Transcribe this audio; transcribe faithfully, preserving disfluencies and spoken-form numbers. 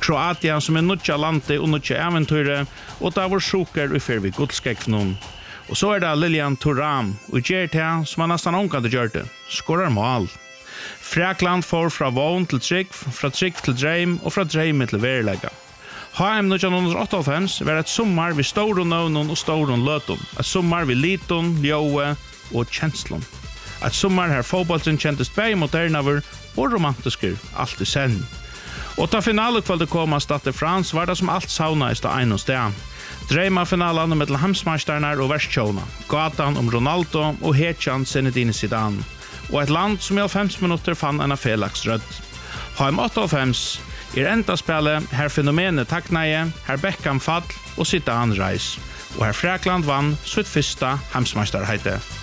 Kroatien som er nutja lande og nutja eventyre, og da var sjuker i fyrir vi godskekvnum. Og så er det Lilian Thuram, og gjør det som han nesten omkant gjør det, skårer mål. Frakland får fra vogn til trygg, fra trygg til dreim, og fra dreim til verilega. H M nitton åttaogfems var et sommar vi stor nøvnun og stor løtun, et sommar vi litun, ljøe og kjenslun. Et sommar her fotbollen kjentes bei modernaver og romantisker alt i senn. Og da finalekvalget kom av Stade Frans var det som alt saunaist av ein og sted. Dreima-finalene mellom hamsmeistarnar og verstkjona, gatan om Ronaldo og hetjan Zinedine Zidane, og et land som i halvfems minutter fann en Felix Rødd. H M åttaogfems er enda spillet her fenomenet takneie, her Beckham fall og Zidane reis, og her Frakland vann sitt første hamsmeistarheite.